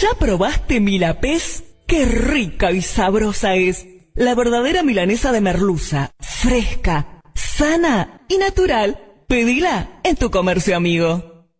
¿Ya probaste Milapés? ¡Qué rica y sabrosa es! La verdadera milanesa de merluza, fresca, sana y natural. Pedila en tu comercio amigo.